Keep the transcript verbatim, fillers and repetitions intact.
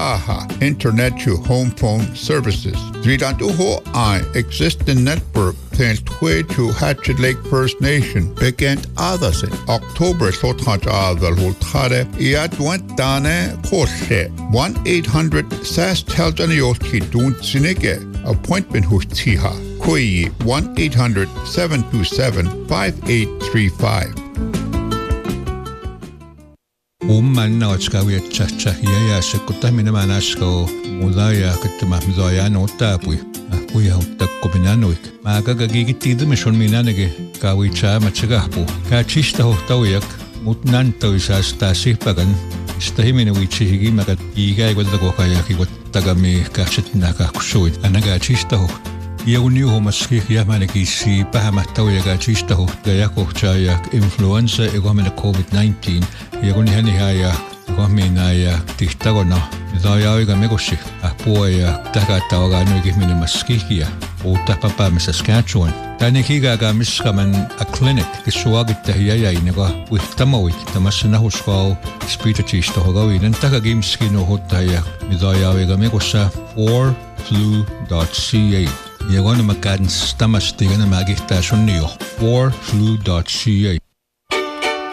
Taha Internet to Home Phone Services. Zvidantuho I existing network Tentwe to Hatchet Lake First Nation began others in October Sotaj Adal Hultare Iadwent Dane Koshe one eight hundred S A S Teljanioski Dun Sinige appointment Hustiha Koi one eight hundred seven two seven five eight three five. Umman nagatskawi atchacha hiya sekota minama nasko mulaya katma mzoya notapui kuya utakko binanoik magaga gigitidu mishon minanege kawicha machagapu kachista hotawiyak mutnanto isas tasihpagan istahimina wichihigi magat iga igwadago kayaki wattagami kachetnaka kusuit anaga chista ho Iuniu homaski yahmaneki si pahamattawiyaga chista ho gayako chayak influenza igomena COVID nineteen Iaguni hani haya igomena ya tihtagona Dayawiga megoshi apuaya tagatawaga nuigihmini maskikia utapapa Saskatchewan Tanikiga miskaman a clinic kisuagit tahiyaya inaga wihtamawik tamasinahuskao spitachista hogawi nantaga gimski no hotaya Dayawiga megosa four flu dot c a Iagona makadens tamastigana magihta sunniyo four flu dot c a